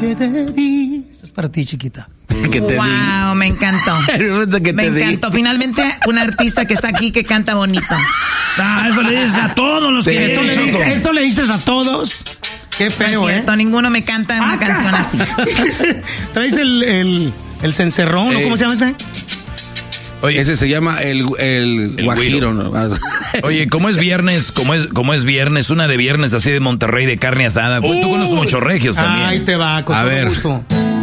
que te di. Esta es para ti, chiquita. Wow, me encantó. Me encantó. Finalmente, un artista que está aquí que canta bonito. Eso le dices a todos los que... Eso le dices a todos. Qué feo, no es cierto, ninguno me canta una canción así. ¿Traes el cencerrón o cómo se llama este? Oye, ese se llama el guajiro, ¿no? Oye, ¿cómo es viernes? ¿Cómo es viernes? Una de viernes así de Monterrey de carne asada. Tú conoces muchos regios también. Ahí te va, con todo gusto.